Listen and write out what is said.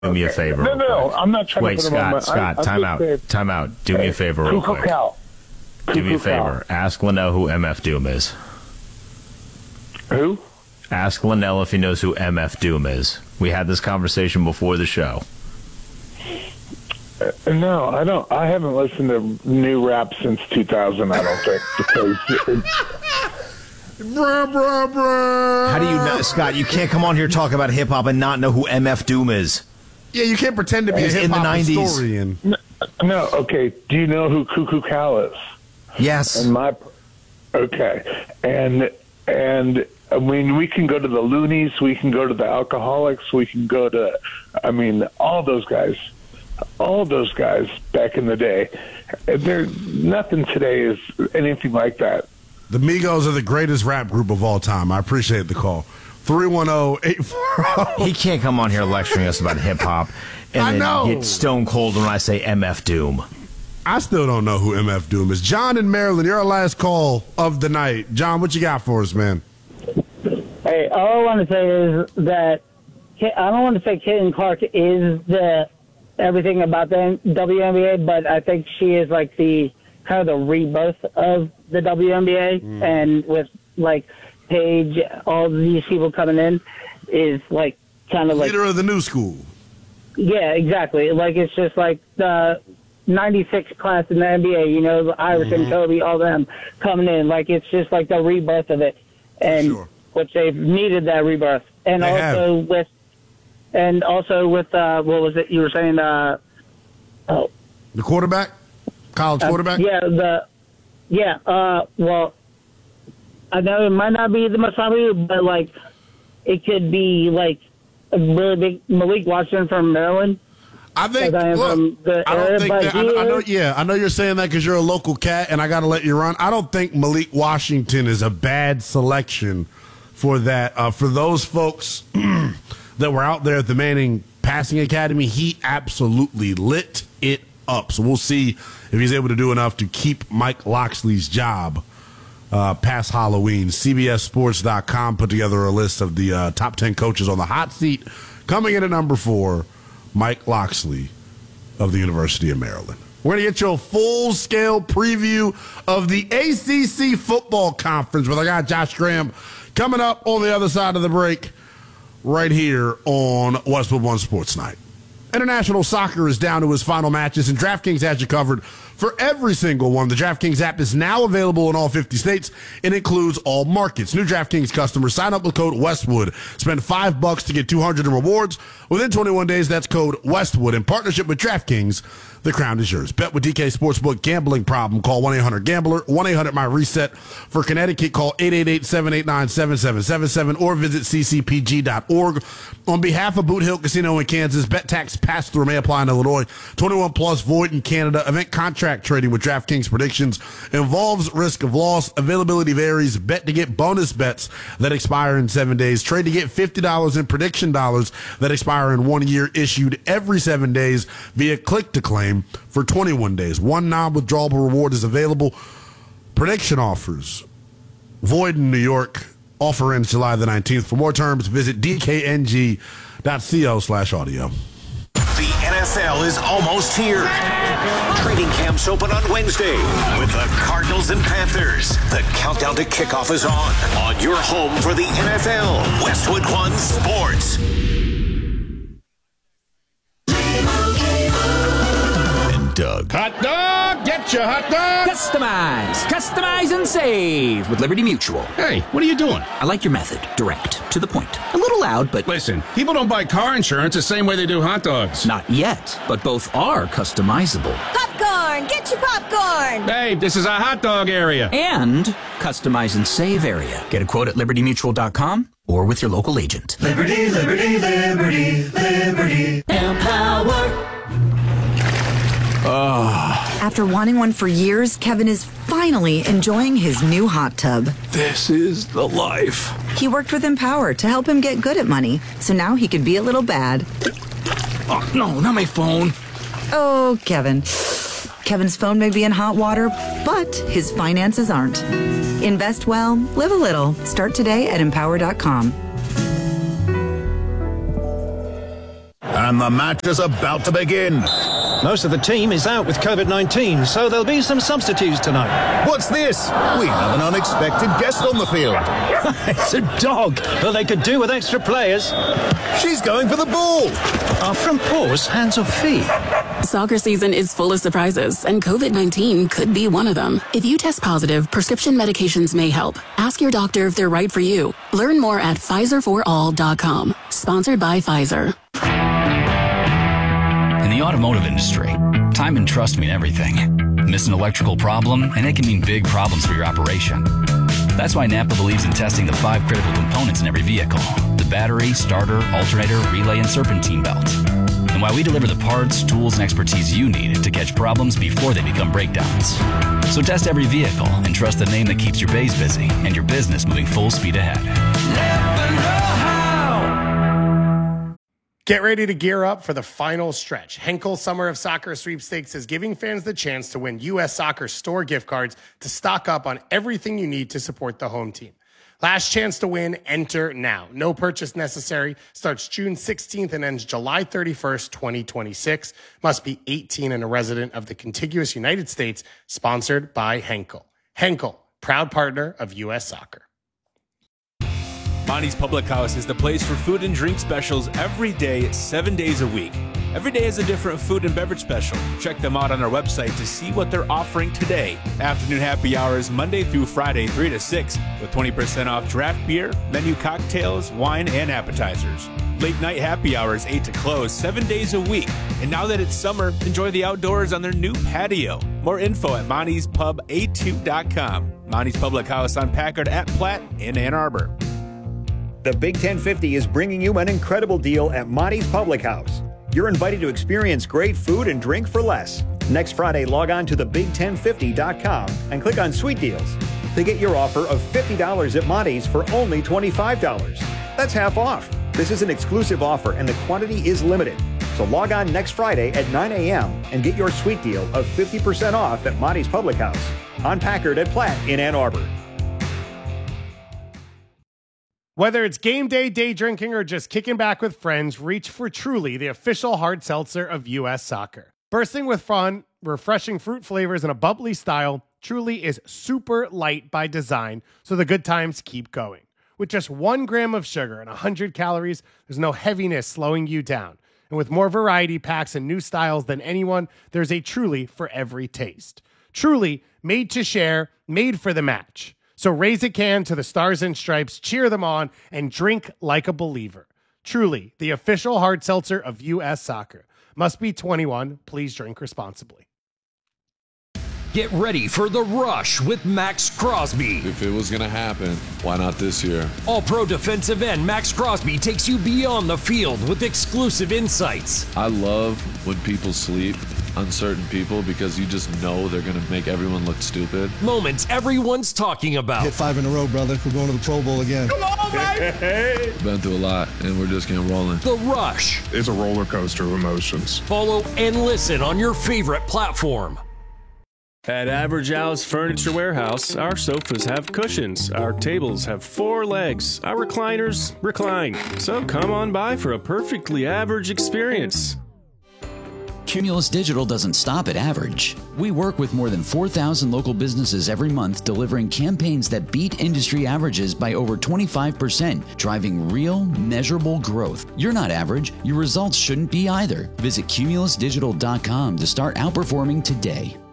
Do me a favor. No, I'm not trying to put him on my... Scott, time out. Do me a favor real quick. Do me a favor. Ask Linnell who MF Doom is. Who? Ask Linnell if he knows who MF Doom is. We had this conversation before the show. No, I don't. I haven't listened to new rap since 2000, I don't think. Because How do you know, Scott? You can't come on here talk about hip-hop and not know who MF Doom is. Yeah, you can't pretend to be a hip-hop historian. No, okay. Do you know who Cuckoo Cal is? Yes. Okay. And I mean, we can go to the Loonies, we can go to the Alcoholics, we can go to, I mean, all those guys back in the day. Nothing today is anything like that. The Migos are the greatest rap group of all time. I appreciate the call. 310-840. He can't come on here lecturing us about hip-hop and then get stone cold when I say MF Doom. I still don't know who MF Doom is. John in Maryland, you're our last call of the night. John, what you got for us, man? Hey, all I want to say is that I don't want to say Caitlin Clark is the everything about the WNBA, but I think she is like the kind of the rebirth of the WNBA, and with like Paige, all these people coming in is like kind of like leader of the new school. Yeah, exactly. Like it's just like the '96 class in the NBA. You know, Iverson, Kobe, all them coming in. Like it's just like the rebirth of it, and which they've needed that rebirth, and also with what was it you were saying? The quarterback, college quarterback. Well, I know it might not be the most popular, but like it could be like a really big Malik Washington from Maryland. I think. I know you're saying that because you're a local cat, and I got to let you run. I don't think Malik Washington is a bad selection for that. For those folks that were out there at the Manning Passing Academy, he absolutely lit it up. So we'll see if he's able to do enough to keep Mike Locksley's job past Halloween. CBSSports.com put together a list of the top 10 coaches on the hot seat. Coming in at number 4, Mike Locksley of the University of Maryland. We're going to get you a full-scale preview of the ACC football conference with our guy Josh Graham coming up on the other side of the break right here on Westwood One Sports Night. International soccer is down to its final matches, and DraftKings has you covered for every single one. The DraftKings app is now available in all 50 states and includes all markets. New DraftKings customers sign up with code Westwood. Spend $5 to get $200 in rewards. Within 21 days, that's code Westwood. In partnership with DraftKings, the crown is yours. Bet with DK Sportsbook. Gambling problem? Call 1-800-GAMBLER. 1-800-MY-RESET. For Connecticut, call 888-789-7777 or visit ccpg.org. On behalf of Boot Hill Casino in Kansas, bet tax pass-through may apply in Illinois. 21 plus, void in Canada. Event contract trading with DraftKings predictions involves risk of loss. Availability varies. Bet to get bonus bets that expire in 7 days. Trade to get $50 in prediction dollars that expire in 1 year. Issued every 7 days via click to claim for 21 days. One non-withdrawable reward is available. Prediction offers void in New York. Offer ends July the 19th. For more terms, visit dkng.co/audio. The NFL is almost here. Training camps open on Wednesday with the Cardinals and Panthers. The countdown to kickoff is on your home for the NFL, Westwood One Sports. Doug. Hot dog! Get your hot dog! Customize and save with Liberty Mutual. Hey, what are you doing? I like your method. Direct, to the point. A little loud, but... Listen, people don't buy car insurance the same way they do hot dogs. Not yet, but both are customizable. Popcorn! Get your popcorn! Hey, this is a hot dog area. And customize and save area. Get a quote at libertymutual.com or with your local agent. Liberty, liberty, liberty, liberty. Empower. After wanting one for years, Kevin is finally enjoying his new hot tub. This is the life. He worked with Empower to help him get good at money, so now he could be a little bad. Oh, no, not my phone. Oh, Kevin. Kevin's phone may be in hot water, but his finances aren't. Invest well, live a little. Start today at Empower.com. And the match is about to begin. Most of the team is out with COVID-19, so there'll be some substitutes tonight. What's this? We have an unexpected guest on the field. It's a dog. Well, they could do with extra players. She's going for the ball. Our front paws, hands or feet. Soccer season is full of surprises, and COVID-19 could be one of them. If you test positive, prescription medications may help. Ask your doctor if they're right for you. Learn more at PfizerForAll.com. Sponsored by Pfizer. In the automotive industry, time and trust mean everything. Miss an electrical problem, and it can mean big problems for your operation. That's why Napa believes in testing the 5 critical components in every vehicle: the battery, starter, alternator, relay, and serpentine belt. And why we deliver the parts, tools, and expertise you need to catch problems before they become breakdowns. So test every vehicle and trust the name that keeps your bays busy and your business moving full speed ahead. Get ready to gear up for the final stretch. Henkel Summer of Soccer Sweepstakes is giving fans the chance to win U.S. Soccer store gift cards to stock up on everything you need to support the home team. Last chance to win, enter now. No purchase necessary. Starts June 16th and ends July 31st, 2026. Must be 18 and a resident of the contiguous United States. Sponsored by Henkel. Henkel, proud partner of U.S. Soccer. Monty's Public House is the place for food and drink specials every day, 7 days a week. Every day is a different food and beverage special. Check them out on our website to see what they're offering today. Afternoon happy hours Monday through Friday, 3 to 6, with 20% off draft beer, menu cocktails, wine, and appetizers. Late night happy hours 8 to close, 7 days a week. And now that it's summer, enjoy the outdoors on their new patio. More info at Monty'sPub82.com. Monty's Public House on Packard at Platt in Ann Arbor. The Big 1050 is bringing you an incredible deal at Monty's Public House. You're invited to experience great food and drink for less. Next Friday, log on to thebig1050.com and click on Sweet Deals to get your offer of $50 at Monty's for only $25. That's half off. This is an exclusive offer and the quantity is limited. So log on next Friday at 9 a.m. and get your sweet deal of 50% off at Monty's Public House on Packard at Platt in Ann Arbor. Whether it's game day, day drinking, or just kicking back with friends, reach for Truly, the official hard seltzer of U.S. Soccer. Bursting with fun, refreshing fruit flavors, and a bubbly style, Truly is super light by design, so the good times keep going. With just 1 gram of sugar and 100 calories, there's no heaviness slowing you down. And with more variety packs and new styles than anyone, there's a Truly for every taste. Truly, made to share, made for the match. So raise a can to the Stars and Stripes, cheer them on, and drink like a believer. Truly, the official hard seltzer of U.S. Soccer. Must be 21. Please drink responsibly. Get ready for the rush with Max Crosby. If it was going to happen, why not this year? All-pro defensive end Max Crosby takes you beyond the field with exclusive insights. I love when people sleep on certain people because you just know they're going to make everyone look stupid. Moments everyone's talking about. Hit 5 in a row, brother. We're going to the Pro Bowl again. Come on, baby! Been through a lot, and we're just getting rolling. The Rush. It's a roller coaster of emotions. Follow and listen on your favorite platform. At Average Al's Furniture Warehouse, our sofas have cushions, our tables have 4 legs, our recliners recline. So come on by for a perfectly average experience. Cumulus Digital doesn't stop at average. We work with more than 4,000 local businesses every month, delivering campaigns that beat industry averages by over 25%, driving real, measurable growth. You're not average. Your results shouldn't be either. Visit cumulusdigital.com to start outperforming today.